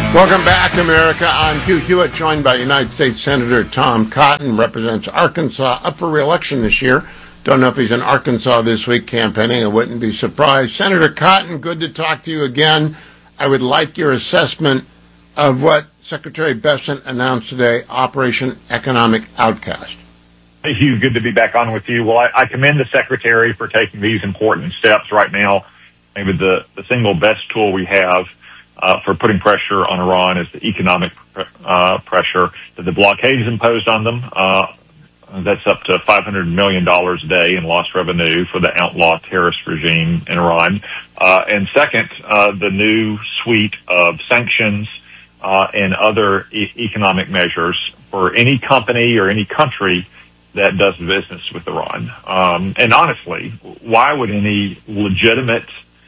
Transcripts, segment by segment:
Welcome back, America. I'm Hugh Hewitt, joined by United States Senator Tom Cotton, represents Arkansas, up for re-election this year. Don't know if he's in Arkansas this week campaigning. I wouldn't be surprised. Senator Cotton, good to talk to you again. I would like your assessment of what Secretary Bessent announced today, Operation Economic Outcast. Hey, Hugh, good to be back on with you. Well, I commend the Secretary for taking these important steps right now. Maybe the single best tool we have for putting pressure on Iran is the economic pressure that the blockade has imposed on them. That's up to $500 million a day in lost revenue for the outlaw terrorist regime in Iran. And second, the new suite of sanctions and other economic measures for any company or any country that does business with Iran. And honestly, why would any legitimate,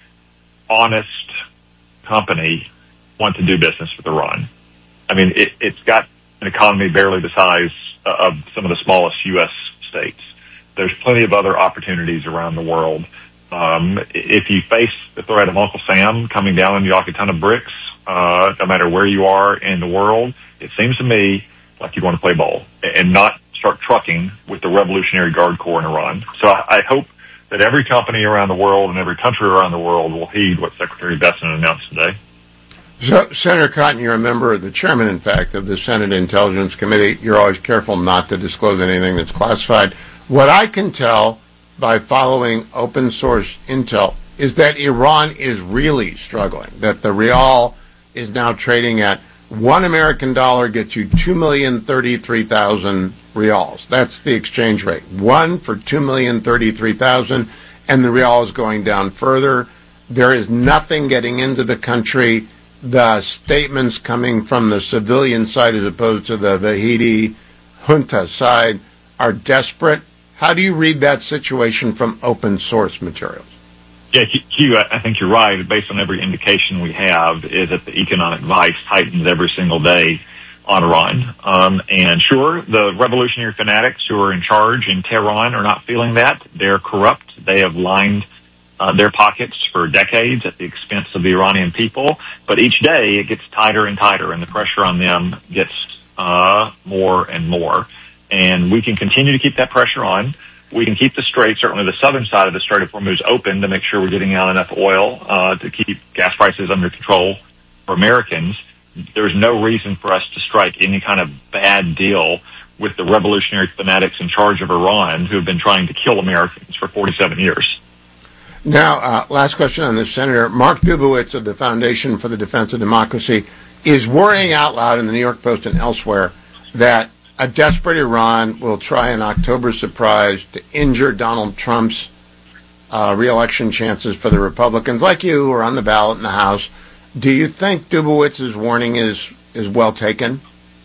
honest company want to do business with Iran? I mean, it's got an economy barely the size of some of the smallest U.S. states. There's plenty of other opportunities around the world. If you face the threat of Uncle Sam coming down on you like a ton of bricks, no matter where you are in the world, it seems to me like you'd want to play ball and not start trucking with the Revolutionary Guard Corps in Iran. So I hope that every company around the world and every country around the world will heed what Secretary Bessent announced today. So, Senator Cotton, you're a member, the chairman, in fact, of the Senate Intelligence Committee. You're always careful not to disclose anything that's classified. What I can tell by following open source intel is that Iran is really struggling, that the rial is now trading at $1 American dollar gets you 2,033,000 rials. That's the exchange rate. One for 2,033,000, and the rial is going down further. There is nothing getting into the country. The statements coming from the civilian side as opposed to the Vahidi junta side are desperate. How do you read that situation from open source materials? Yeah, Hugh, I think you're right. Based on every indication we have is that the economic vice tightens every single day on Iran. And sure, the revolutionary fanatics who are in charge in Tehran are not feeling that. They're corrupt. They have lined their pockets for decades at the expense of the Iranian people. But each day it gets tighter and tighter, and the pressure on them gets more and more. And we can continue to keep that pressure on. We can keep the strait, certainly the southern side of the Strait of Hormuz, open to make sure we're getting out enough oil to keep gas prices under control for Americans. There's no reason for us to strike any kind of bad deal with the revolutionary fanatics in charge of Iran who have been trying to kill Americans for 47 years. Now, last question on this, Senator. Mark Dubowitz of the Foundation for the Defense of Democracy is worrying out loud in the New York Post and elsewhere that a desperate Iran will try an October surprise to injure Donald Trump's re-election chances for the Republicans, like you, who are on the ballot in the House. Do you think Dubowitz's warning is well taken?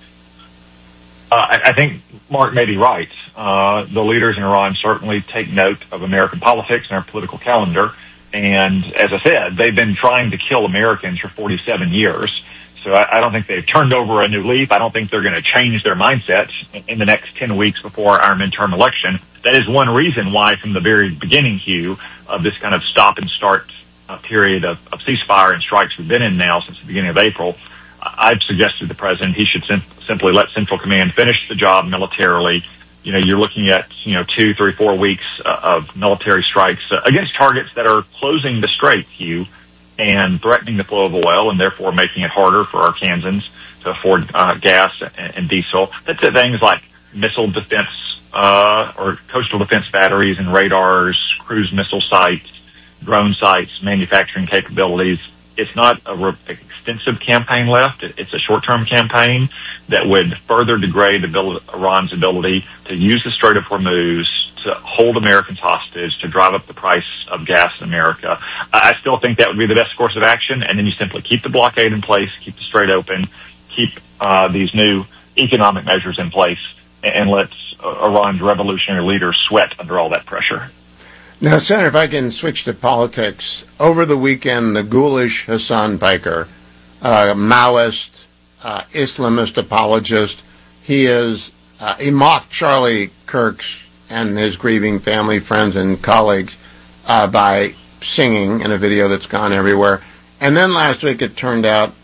I think Mark may be right. The leaders in Iran certainly take note of American politics and our political calendar. And as I said, they've been trying to kill Americans for 47 years. So I don't think they've turned over a new leaf. I don't think they're going to change their mindset in the next 10 weeks before our midterm election. That is one reason why from the very beginning, Hugh, of this kind of stop and start period of ceasefire and strikes we've been in now since the beginning of April, I've suggested to the president he should simply let Central Command finish the job militarily. You know, you're looking at, 2, 3, 4 weeks of military strikes against targets that are closing the strait, Hugh, and threatening the flow of oil and therefore making it harder for Arkansans to afford gas and diesel. That's things like missile defense or coastal defense batteries and radars, cruise missile sites, drone sites, manufacturing capabilities. It's not an extensive campaign left. It's a short-term campaign that would further degrade Iran's ability to use the Strait of Hormuz to hold Americans hostage, to drive up the price of gas in America. I still think that would be the best course of action, and then you simply keep the blockade in place, keep the strait open, keep these new economic measures in place, and let Iran's revolutionary leaders sweat under all that pressure. Now, Senator, if I can switch to politics. Over the weekend, the ghoulish Hassan Piker, Maoist, Islamist apologist, he mocked Charlie Kirk's and his grieving family, friends, and colleagues by singing in a video that's gone everywhere. And then last week it turned out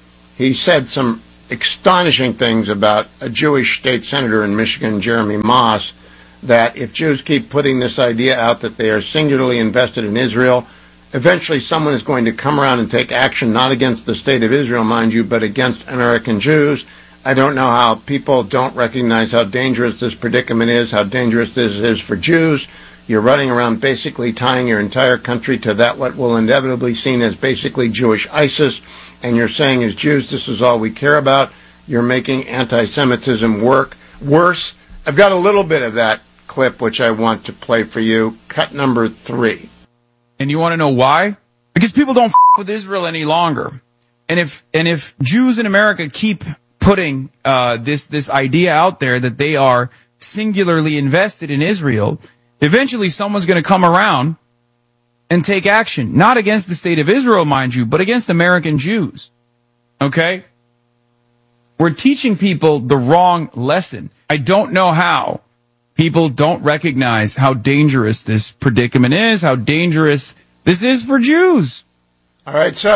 he said some astonishing things about a Jewish state senator in Michigan, Jeremy Moss, that if Jews keep putting this idea out that they are singularly invested in Israel, eventually someone is going to come around and take action, not against the state of Israel, mind you, but against American Jews. I don't know how people don't recognize how dangerous this predicament is, how dangerous this is for Jews. You're running around basically tying your entire country to that what will inevitably be seen as basically Jewish ISIS, and you're saying as Jews this is all we care about. You're making anti-Semitism worse. I've got a little bit of that clip which I want to play for you. Cut number 3. And you want to know why? Because people don't with Israel any longer. And if Jews in America keep putting this idea out there that they are singularly invested in Israel, eventually someone's going to come around and take action, not against the state of Israel, mind you, but against American Jews. Okay? We're teaching people the wrong lesson. I don't know how people don't recognize how dangerous this predicament is, how dangerous this is for Jews. All right, so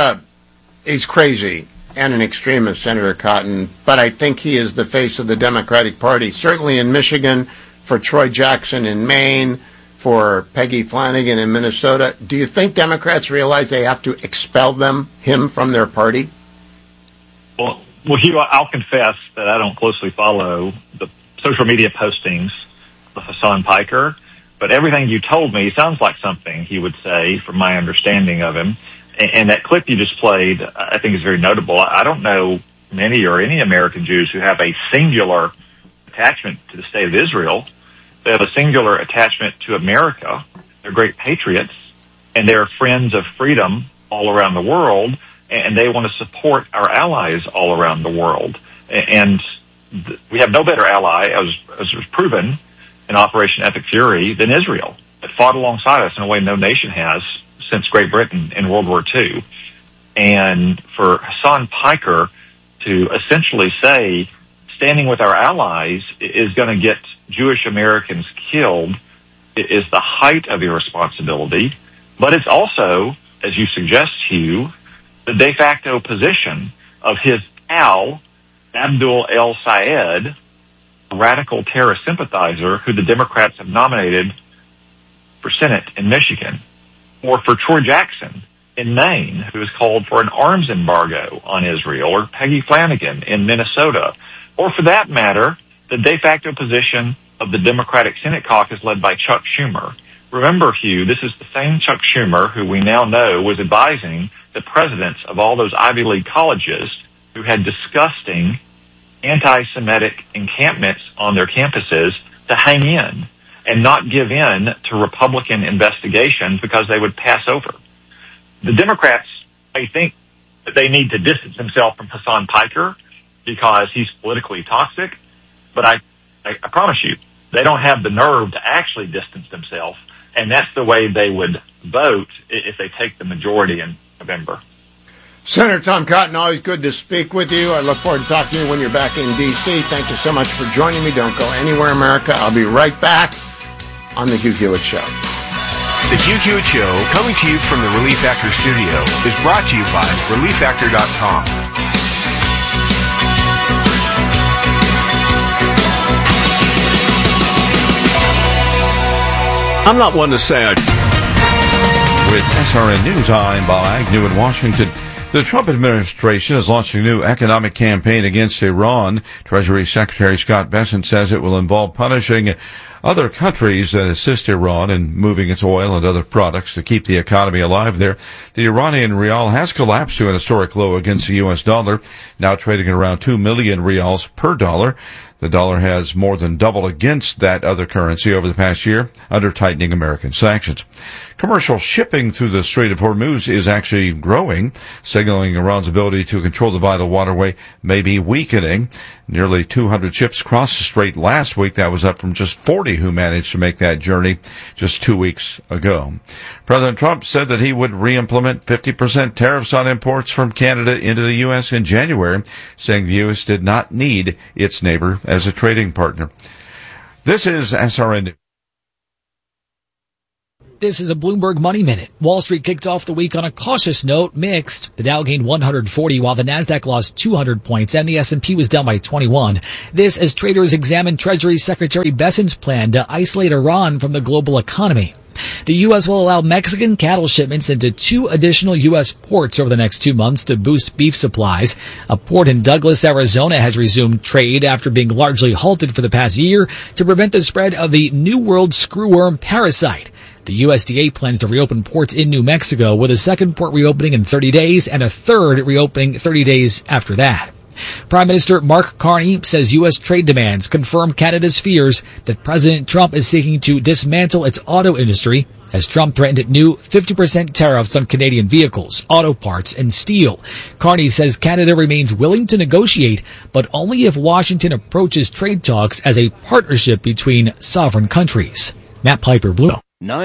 he's crazy and an extremist, Senator Cotton, but I think he is the face of the Democratic Party, certainly in Michigan, for Troy Jackson in Maine, for Peggy Flanagan in Minnesota. Do you think Democrats realize they have to expel him from their party? Well, Hugh, I'll confess that I don't closely follow the social media postings of Hassan Piker, but everything you told me sounds like something he would say from my understanding of him. And that clip you just played, I think is very notable. I don't know many or any American Jews who have a singular attachment to the state of Israel. They have a singular attachment to America. They're great patriots, and they're friends of freedom all around the world, and they want to support our allies all around the world. And we have no better ally, as was proven in Operation Epic Fury, than Israel. It fought alongside us in a way no nation has since Great Britain in World War II. And for Hassan Piker to essentially say standing with our allies is going to get Jewish Americans killed is the height of irresponsibility. But it's also, as you suggest, Hugh, the de facto position of his pal, Abdul El-Sayed, a radical terrorist sympathizer who the Democrats have nominated for Senate in Michigan, or for Troy Jackson in Maine, who has called for an arms embargo on Israel, or Peggy Flanagan in Minnesota, or for that matter, the de facto position of the Democratic Senate caucus led by Chuck Schumer. Remember, Hugh, this is the same Chuck Schumer who we now know was advising the presidents of all those Ivy League colleges who had disgusting anti-Semitic encampments on their campuses to hang in and not give in to Republican investigations because they would pass over. The Democrats may think that they need to distance themselves from Hassan Piker because he's politically toxic, but I promise you, they don't have the nerve to actually distance themselves, and that's the way they would vote if they take the majority in November. Senator Tom Cotton, always good to speak with you. I look forward to talking to you when you're back in D.C. Thank you so much for joining me. Don't go anywhere, America. I'll be right back on The Hugh Hewitt Show. The Hugh Hewitt Show, coming to you from the Relief Factor studio, is brought to you by ReliefFactor.com. I'm not one to say With SRN News, I'm Bob Agnew in Washington. The Trump administration is launching a new economic campaign against Iran. Treasury Secretary Scott Bessent says it will involve punishing other countries that assist Iran in moving its oil and other products to keep the economy alive there. The Iranian rial has collapsed to an historic low against the U.S. dollar, now trading at around 2 million rials per dollar. The dollar has more than doubled against that other currency over the past year under tightening American sanctions. Commercial shipping through the Strait of Hormuz is actually growing, signaling Iran's ability to control the vital waterway may be weakening. Nearly 200 ships crossed the strait last week. That was up from just 40 who managed to make that journey just 2 weeks ago. President Trump said that he would re-implement 50% tariffs on imports from Canada into the U.S. in January, saying the U.S. did not need its neighbor as a trading partner. This is SRN. This is a Bloomberg Money Minute. Wall Street kicked off the week on a cautious note, mixed. The Dow gained 140 while the Nasdaq lost 200 points and the S&P was down by 21. This as traders examined Treasury Secretary Bessent's plan to isolate Iran from the global economy. The U.S. will allow Mexican cattle shipments into 2 additional U.S. ports over the next 2 months to boost beef supplies. A port in Douglas, Arizona has resumed trade after being largely halted for the past year to prevent the spread of the New World screwworm parasite. The USDA plans to reopen ports in New Mexico with a second port reopening in 30 days and a third reopening 30 days after that. Prime Minister Mark Carney says U.S. trade demands confirm Canada's fears that President Trump is seeking to dismantle its auto industry as Trump threatened new 50% tariffs on Canadian vehicles, auto parts, and steel. Carney says Canada remains willing to negotiate, but only if Washington approaches trade talks as a partnership between sovereign countries. Matt Piper, Bloomberg.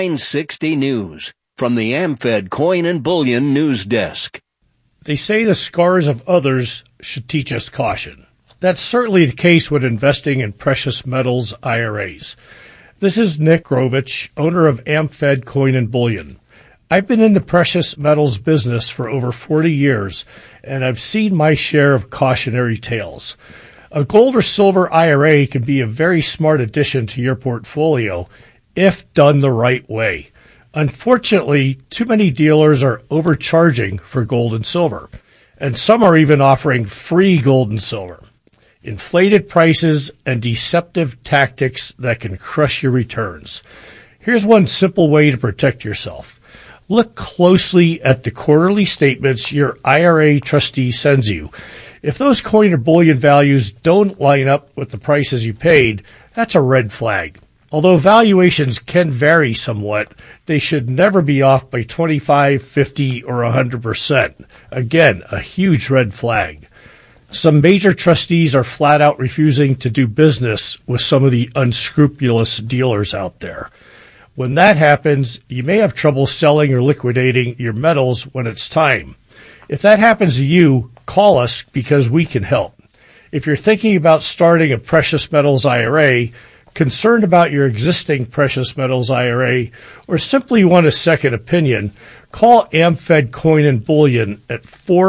960 News from the AmFed Coin and Bullion News Desk. They say the scars of others should teach us caution. That's certainly the case when investing in precious metals IRAs. This is Nick Grovich, owner of AmFed Coin and Bullion. I've been in the precious metals business for over 40 years, and I've seen my share of cautionary tales. A gold or silver IRA can be a very smart addition to your portfolio if done the right way. Unfortunately, too many dealers are overcharging for gold and silver, and some are even offering free gold and silver. Inflated prices and deceptive tactics that can crush your returns. Here's one simple way to protect yourself. Look closely at the quarterly statements your IRA trustee sends you. If those coin or bullion values don't line up with the prices you paid, that's a red flag. Although valuations can vary somewhat, they should never be off by 25, 50, or 100%. Again, a huge red flag. Some major trustees are flat out refusing to do business with some of the unscrupulous dealers out there. When that happens, you may have trouble selling or liquidating your metals when it's time. If that happens to you, call us because we can help. If you're thinking about starting a precious metals IRA, concerned about your existing precious metals IRA, or simply want a second opinion, call AmFed Coin and Bullion at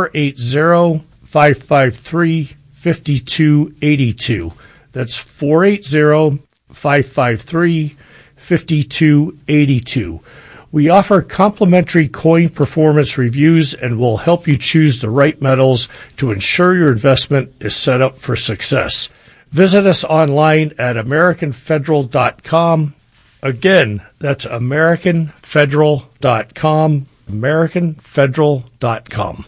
480-553-5282. That's 480-553-5282. We offer complimentary coin performance reviews and will help you choose the right metals to ensure your investment is set up for success. Visit us online at AmericanFederal.com. Again, that's AmericanFederal.com. AmericanFederal.com.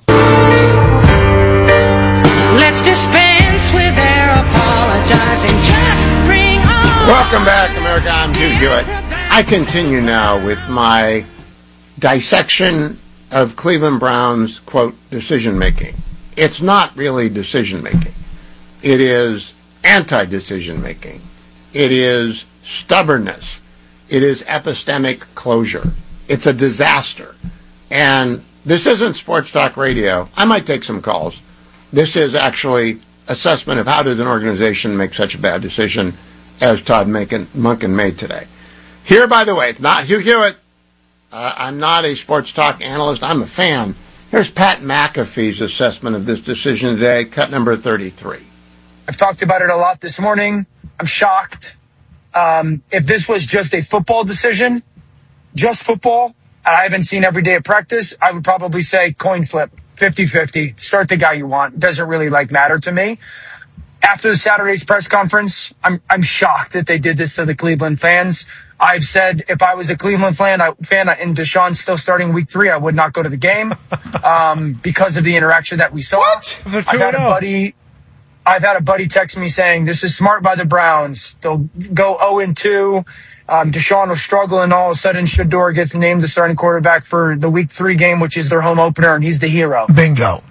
Let's dispense with their apologizing. Just bring on. Welcome back, America. I'm Hugh Hewitt. I continue now with my dissection of Cleveland Browns, quote, decision-making. It's not really decision-making. It is anti-decision-making. It is stubbornness. It is epistemic closure. It's a disaster. And this isn't sports talk radio. I might take some calls. This is actually assessment of how does an organization make such a bad decision as Todd Monken made today. Here, by the way, it's not Hugh Hewitt. I'm not a sports talk analyst. I'm a fan. Here's Pat McAfee's assessment of this decision today, cut number 33. I've talked about it a lot this morning. I'm shocked. If this was just a football decision, just football, and I haven't seen every day of practice, I would probably say coin flip, 50-50. Start the guy you want. Doesn't really matter to me. After the Saturday's press conference, I'm shocked that they did this to the Cleveland fans. I've said if I was a Cleveland fan and Deshaun's still starting week 3, I would not go to the game because of the interaction that we saw. What? I've had a buddy text me saying, this is smart by the Browns. They'll go 0-2. Deshaun will struggle, and all of a sudden Shedeur gets named the starting quarterback for the week 3 game, which is their home opener, and he's the hero. Bingo.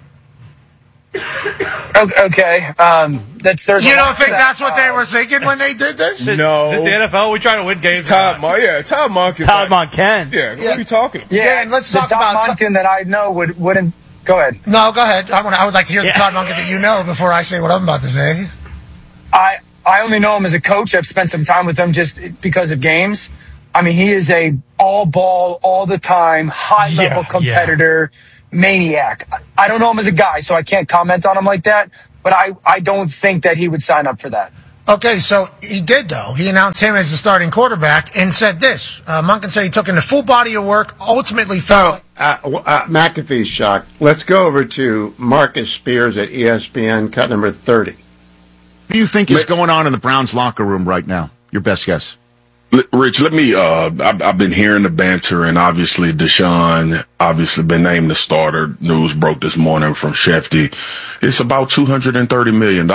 Okay. You don't think that's what they were thinking when they did this? No. Is this the NFL? We trying to win games. Todd Monken. Todd Monken. Yeah, what are you talking about? Yeah, and let's talk Todd about Monken that I know wouldn't. Go ahead. No, go ahead. I would like to hear the Todd Monken that you know before I say what I'm about to say. I only know him as a coach. I've spent some time with him just because of games. I mean, he is a all ball, all the time, high level competitor, maniac. I don't know him as a guy, so I can't comment on him like that. But I don't think that he would sign up for that. Okay, so he did, though. He announced him as the starting quarterback and said this. Monken said he took in the full body of work, ultimately felt... McAfee's shocked. Let's go over to Marcus Spears at ESPN, cut number 30. What do you think is going on in the Browns locker room right now? Your best guess. Rich, let me, I've been hearing the banter, and obviously Deshaun obviously been named the starter. News broke this morning from Shefty. It's about $230 million.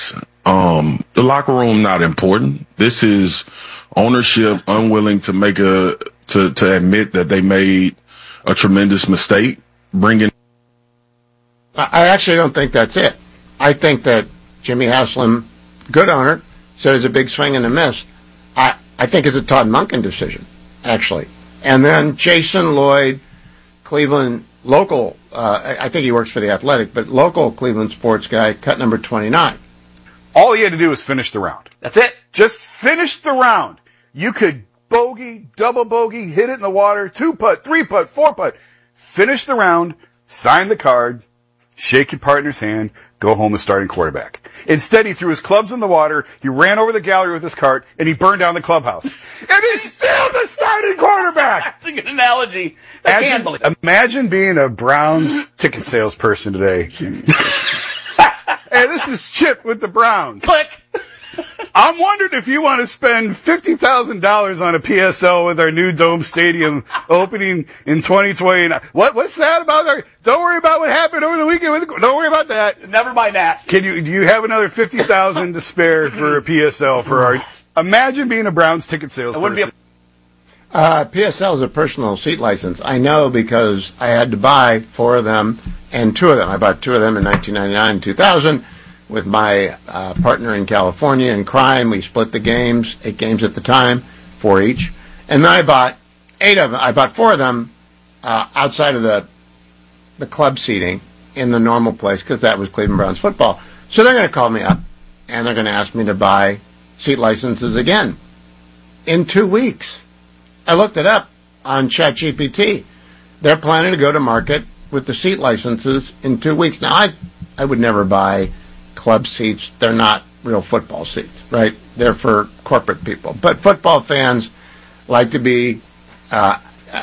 The locker room, not important. This is ownership unwilling to make to admit that they made a tremendous mistake bringing. I actually don't think that's it. I think that Jimmy Haslam, good owner, said it's a big swing and a miss. I think it's a Todd Monken decision, actually. And then Jason Lloyd, Cleveland local, I think he works for The Athletic, but local Cleveland sports guy, cut number 29. All he had to do was finish the round. That's it. Just finish the round. You could bogey, double bogey, hit it in the water, 2-putt, 3-putt, 4-putt. Finish the round, sign the card, shake your partner's hand, go home the starting quarterback. Instead, he threw his clubs in the water, he ran over the gallery with his cart, and he burned down the clubhouse. And he's still the starting quarterback! That's a good analogy. Imagine being a Browns ticket salesperson today. Hey, this is Chip with the Browns. Click! I'm wondering if you want to spend $50,000 on a PSL with our new Dome Stadium opening in 2020. What's that about? Don't worry about what happened over the weekend. Don't worry about that. Never mind that. Do you have another $50,000 to spare for a PSL for our? Imagine being a Browns ticket salesperson. It wouldn't be PSL is a personal seat license. I know because I had to buy 4 of them and 2 of them. I bought 2 of them in 1999 and 2000 with my partner in California in crime. We split the games, 8 games at the time, 4 each. And then I bought 8 of them. I bought 4 of them outside of the club seating in the normal place because that was Cleveland Browns football. So they're going to call me up and they're going to ask me to buy seat licenses again in 2 weeks. I looked it up on ChatGPT. They're planning to go to market with the seat licenses in 2 weeks. Now, I would never buy club seats. They're not real football seats, right? They're for corporate people. But football fans like to be at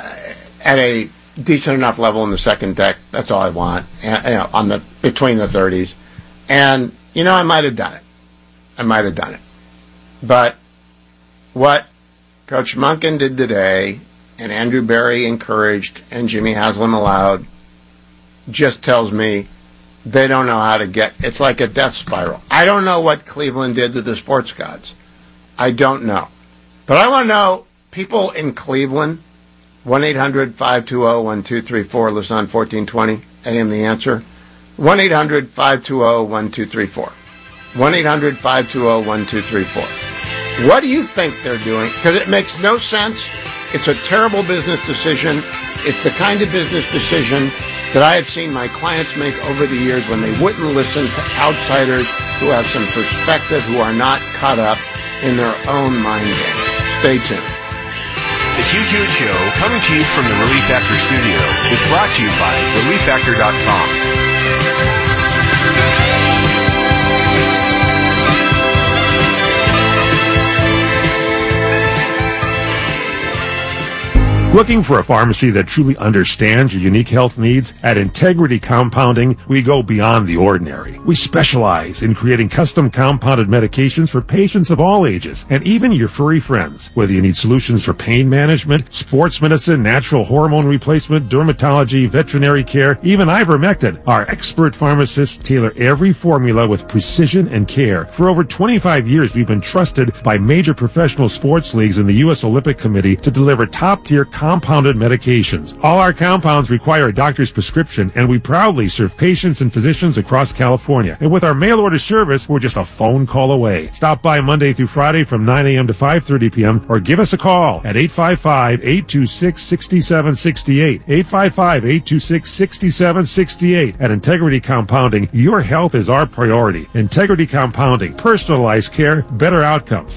a decent enough level in the second deck. That's all I want. And, between the 30s. And, I might have done it. But what Coach Monken did today, and Andrew Berry encouraged, and Jimmy Haslam allowed, just tells me they don't know how to get. It's like a death spiral. I don't know what Cleveland did to the sports gods. I don't know. But I want to know, people in Cleveland, 1-800-520-1234, listen on 1420 AM The Answer, 1-800-520-1234, 1-800-520-1234. What do you think they're doing? Because it makes no sense. It's a terrible business decision. It's the kind of business decision that I have seen my clients make over the years when they wouldn't listen to outsiders who have some perspective, who are not caught up in their own mind game. Stay tuned. The Hugh Hewitt Show, coming to you from the Relief Factor studio, is brought to you by ReliefFactor.com. Looking for a pharmacy that truly understands your unique health needs? At Integrity Compounding, we go beyond the ordinary. We specialize in creating custom compounded medications for patients of all ages, and even your furry friends. Whether you need solutions for pain management, sports medicine, natural hormone replacement, dermatology, veterinary care, even ivermectin, our expert pharmacists tailor every formula with precision and care. For over 25 years, we've been trusted by major professional sports leagues and the U.S. Olympic Committee to deliver top-tier compounded medications. All our compounds require a doctor's prescription, and we proudly serve patients and physicians across California. And with our mail order service, we're just a phone call away. Stop by Monday through Friday from 9 a.m. to 5:30 p.m. or give us a call at 855-826-6768. 855-826-6768. At Integrity Compounding, your health is our priority. Integrity Compounding, personalized care, better outcomes.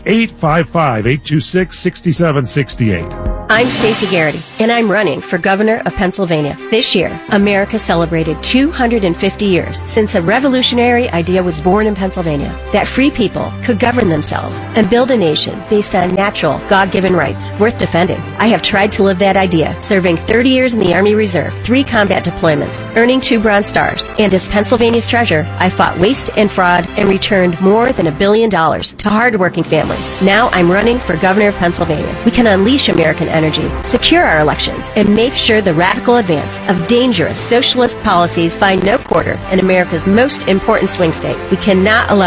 855-826-6768. I'm Stacey Garrity, and I'm running for governor of Pennsylvania. This year, America celebrated 250 years since a revolutionary idea was born in Pennsylvania, that free people could govern themselves and build a nation based on natural, God-given rights worth defending. I have tried to live that idea, serving 30 years in the Army Reserve, 3 combat deployments, earning 2 Bronze Stars, and as Pennsylvania's treasurer, I fought waste and fraud and returned more than $1 billion to hardworking families. Now I'm running for governor of Pennsylvania. We can unleash American energy, secure our elections, and make sure the radical advance of dangerous socialist policies find no quarter in America's most important swing state. We cannot allow